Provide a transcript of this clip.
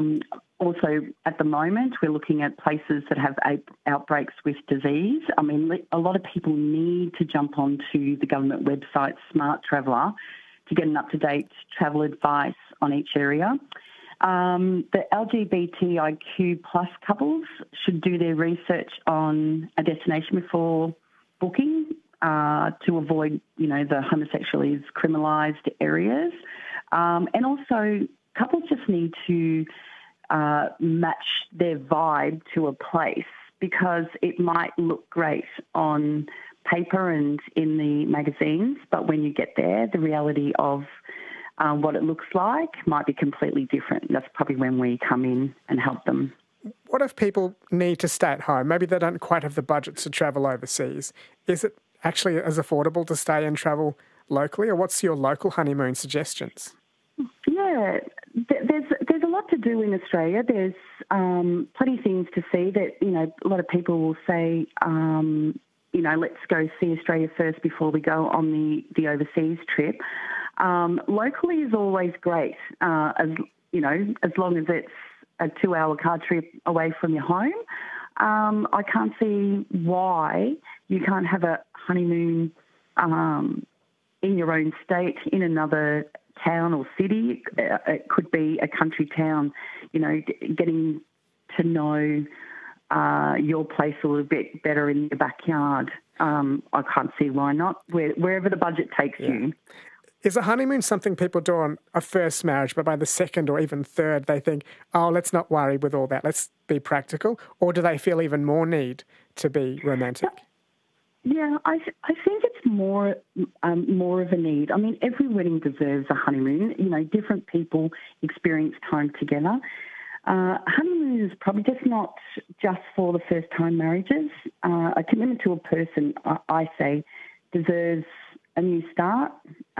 Also, at the moment, we're looking at places that have outbreaks with disease. I mean, a lot of people need to jump onto the government website, Smart Traveller, to get an up-to-date travel advice on each area. The LGBTIQ plus couples should do their research on a destination before booking to avoid, the homosexually criminalised areas. And also, couples just need to match their vibe to a place, because it might look great on paper and in the magazines, but when you get there, the reality of what it looks like might be completely different. That's probably when we come in and help them. What if people need to stay at home? Maybe they don't quite have the budgets to travel overseas. Is it actually as affordable to stay and travel locally, or what's your local honeymoon suggestions? Yeah, there's a lot to do in Australia. There's plenty of things to see that, a lot of people will say, let's go see Australia first before we go on the overseas trip. Locally is always great, as long as it's a 2-hour car trip away from your home. I can't see why you can't have a honeymoon in your own state, in another town or city. It could be a country town, getting to know your place a little bit better in your backyard. I can't see why not, wherever the budget takes you. Is a honeymoon something people do on a first marriage, but by the second or even third they think, oh, let's not worry with all that, let's be practical? Or do they feel even more need to be romantic? Yeah, I think it's more of a need. I mean, every wedding deserves a honeymoon. Different people experience time together. Honeymoon is probably just not just for the first-time marriages. A commitment to a person, I say, deserves a new start.